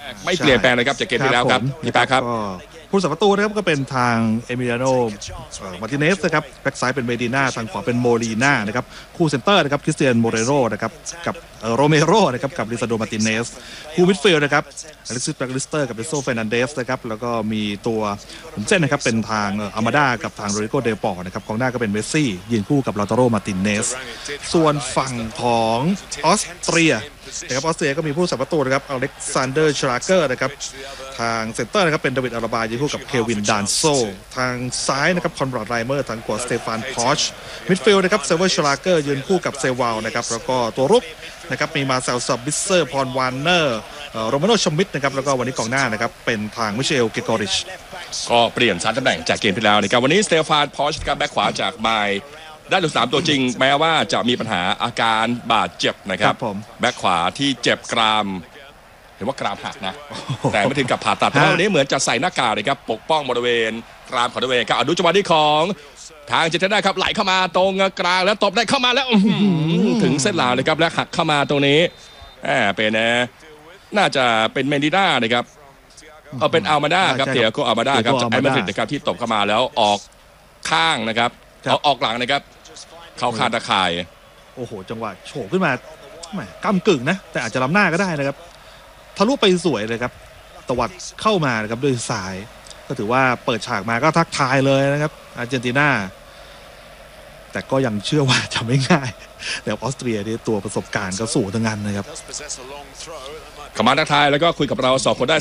ไม่เปลี่ยนแปลงเลยครับจากเกมที่แล้วครับพี่ปาครับผู้สับประตูนะครับก็เป็นทางเอมิเลียโนมาร์ติเนสนะครับแบ็กซ้ายเป็นเมดิน่าทางขวาเป็นโมลีน่านะครับคู่เซนเตอร์นะครับคริสเตียนโมเรโรนะครับกับโรเมโรนะครับกับลิซาโดมาร์ติเนสคู่มิดฟิลด์นะครับอเล็กซิสแบกลิสเตอร์กับเบโซเฟร์นันเดสนะครับแล้วก็มีตัวผมเส้นนะครับเป็นทางอามาดากับทางโรดิโกเดลปอนะครับกองหน้าก็เป็นเมสซี่ยืนคู่กับลาตาโรมาร์ติเนสส่วนฝั่งของออสเตรียนะครับออสเตรียก็มีผู้สับประตูนะครับอเล็กซานเดอร์ชลาเกอร์นะครับทางเซนเตอร์นะครับเป็นเดวิดอาราบายืนคู่กับเควินดานโซทางซ้ายนะครับคอนราดไรเมอร์ทางขวาสเตฟานพอชมิดฟิลด์นะครับเซเวอร์ชลาเกอร์ยืนคู่กับเซวาลนะครับแล้วก็ตัวรุกนะครับมีมาเซลซับบิสเซอร์พรวานเนอร์โรมาโนชมิดนะครับแล้วก็วันนี้กองหน้านะครับเป็นทางมิเชลเกกอริชก็เปลี่ยน3ตำแหน่งจากเกมที่แล้วนะครับวันนี้สเตฟานพอชกับแบ็คขวาจากไมล์ได้ถึง3ตัวจริงแม้ว่าจะมีปัญหาอาการบาดเจ็บนะครับแบ็คขวาที่เจ็บกรามเห็นว่ากรามหักนะแต่ไม่ถึงกับผ่าตัดเพราะวันนี้เหมือนจะใส่หน้ากากนะครับปกป้องบริเวณกรามของตัวเองครับดูจังหวะที่ของทางเจเจได้ครับไหลเข้ามาตรงกลางแล้วตบได้เข้ามาแล้วถึงเส้นหลังเลยครับและหักเข้ามาตรงนี้เป็นน่าจะเป็นเมนดิน่านะครับเป็นอัลมาด้าครับเตียโกอัลมาด้าครับจากไอมาดริดนะครับที่ตบเข้ามาแล้วออกข้างนะครับออกหลังนะครับเข้าคาตะข่ายโอ้โหจังหวะโฉบขึ้นมาแหมก้ำกึ่งนะแต่อาจจะล้ำหน้าก็ได้นะครับทะลุไปสวยเลยครับตวัดเข้ามานะครับด้วยซ้ายก็ถือว่าเปิดฉากมาก็ทักทายเลยนะครับอาร์เจนตินาแต่ก็ยังเชื่อว่าจะไม่ง่ายแต่ออสเตรียนี่ตัวประสบการณ์ก็สูงทั้งนั้นนะครับขมาทักทายแล้วก็คุยกับเรา2คนได้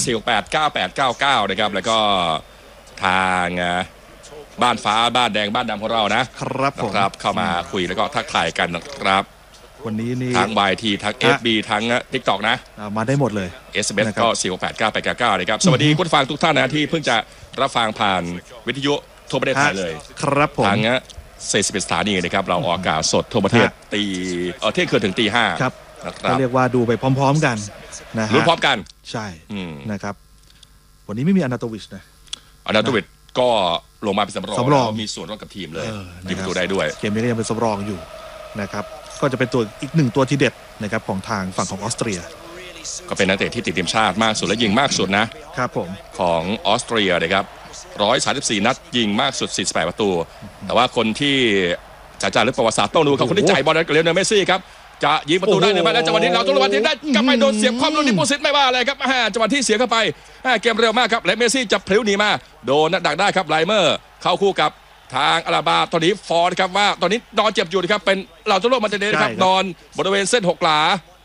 4689899นะครับแล้วก็ทางบ้านฟ้าบ้านแดงบ้านดำของเรานะครับครับเข้ามาคุยแล้วก็ทักทายกันนะครับวันนี้นี่ทั้ง YT ทั้ง FB ทั้ง TikTok นะมาได้หมดเลย SMS ก็4689899นะครับสวัสดีคุณฟังทุกท่านนะที่เพิ่งจะรับฟังผ่านวิทยุทั่วประเทศไทยเลยครับผมทั้ง41สถานีนะครับเราออกอากาศสดทั่วประเทศเที่ยงคืนถึงตี5 ครับก็เรียกว่าดูไปพร้อมๆกันนะฮะรู้พร้อมกันใช่นะครับวันนี้ไม่มีอนาโตวิชนะอนาโตวิชก็ลงมาเป็นสำรองมีส่วนร่วมกับทีมเลยยิงประตูได้ด้วยเกมนี้ก็ยังเป็นสำรองอยู่นะครับก็จะเป็นตัวอีก1ตัวทีเด็ดนะครับของทางฝั่งของออสเตรียก็เป็นนักเตะที่ติดทีมชาติมากสุดและยิงมากสุดนะครับผมของออสเตรียนะครับ134นัดยิงมากสุด48ประตูแต่ว่าคนที่จ่ายหรือประวัติศาสตร์ต้องดูครับคนที่จ่ายบอลกับเลโอเนลเมสซี่ครับจะยิงประตูได้หรือไม่แล้วจังหวะนี้เราต้องระวังทีได้กลับไปโดนเสียบความโดนดิโปซิตไม่ว่าอะไรครับจังหวะที่เสียเข้าไปเกมเร็วมากครับและเมสซี่จะพลิ้วหนีมาโดนดักได้ครับไลเมอร์เข้าคู่กับทางอาราบาตอนนี้ฟอร์ดครับว่าตอนนี้นอนเจ็บอยู่นะครับเป็นเราจะโลกมันจะเดนครับนอนบริเวณเส้น6หลา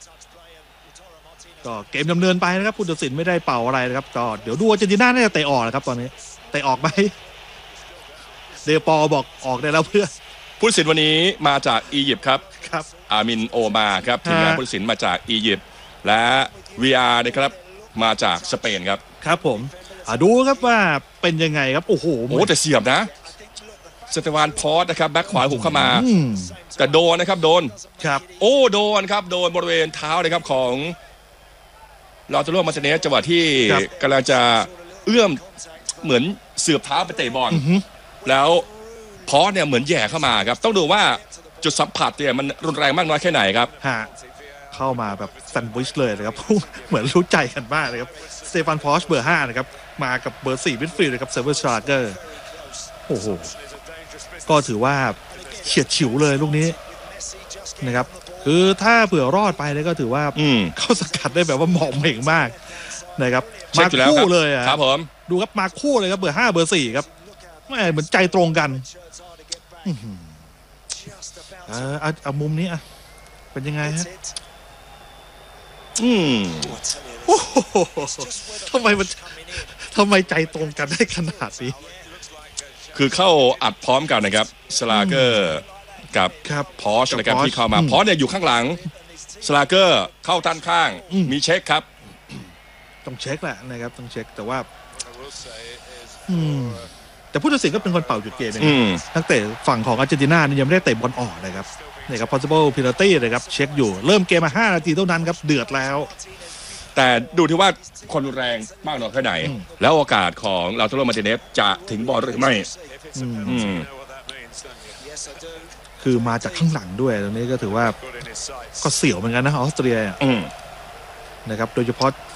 ก็เกมดำเนินไปนะครับผู้ตัดสินไม่ได้เป่าอะไรนะครับก็เดี๋ยวดูอาร์เจนตินาน่าจะเตะออกนะครับตอนนี้เตะออกไหมเดปอบอกออกได้แล้วเพื่อผู้ตัดสินวันนี้มาจากอียิปต์ครับอามินโอมาครับทีมงานผู้ตัดสินมาจากอียิปต์และ VR นะครับมาจากสเปนครับครับผมดูครับว่าเป็นยังไงครับโอ้โหแต่เสียบนะสเตฟานพอสนะครับแบ็คขวาหุกเข้ามาแต่โดนนะครับโดนครับโดนครับโดนบริเวณเท้านะครับของเราจะร่วมมาเซเนสจังหวะที่กำลังจะเอื้อมเหมือนเสือบเท้าไปเตะบอลแล้วพอสเนี่ยเหมือนแย่เข้ามาครับต้องดูว่าจุดสัมผัสเนี่ยมันรุนแรงมากน้อยแค่ไหนครับเข้ามาแบบแซนด์วิชเลยนะครับเหมือนรู้ใจกันมากเลยครับสเตฟานพอชเบอร์5นะครับมากับเบอร์4มิดฟิลด์นะครับเซเวอร์ชาร์เกอร์โอ้โหก็ถือว่าเฉียดฉิวเลยลูกนี้นะครับคือถ้าเผื่อรอดไปเลยก็ถือว่าเข้าสกัดได้แบบว่าเหมาะเหม่งมากนะครับมาคู่เลยครับผมดูครับมาคู่เลยครับเบอร์5เบอร์4ครับเหมือนใจตรงกันเอามุมนี้เป็นยังไงฮะทำไมใจตรงกันได้ขนาดนี้คือเข้าอัดพร้อมกันนะครับสลาเกอร์กับพอชนะครับที่เข้ามาพอชเนี่ยอยู่ข้างหลังสลาเกอร์เข้าด้านข้างมีเช็คครับต้องเช็คแหละนะครับต้องเช็คแต่ว่าแต่ผู้ตัดสินก็เป็นคนเป่าหยุดเกมนะครับตั้งแต่ฝั่งของอาร์เจนตินายังไม่ได้เตะบอลออกนะครับนี่ครับ possible penalty นะครับเช็คอยู่เริ่มเกมมา5นาทีเท่านั้นครับเดือดแล้วแต่ดูที่ว่าคนรุนแรงมากน้อยแค่ไหนแล้วโอกาสของเราโตโรมาร์ติเนสจะถึงบอลหรือไม่คือมาจากข้างหลังด้วยตรงนี้ก็ถือว่าก็เสี่ยวเหมือนกันนะออสเตรียนะครับโดยเฉพาะ